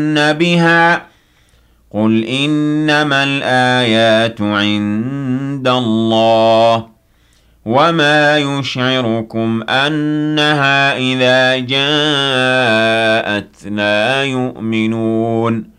بها قل إنما الآيات عند الله وما يشعركم أنها إذا جاءت لا يؤمنون